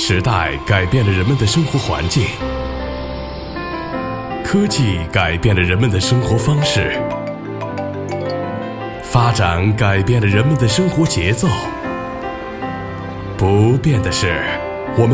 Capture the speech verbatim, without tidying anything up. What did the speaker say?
时代改变了人们的生活环境，科技改变了人们的生活方式，发展改变了人们的生活节奏。不变的是，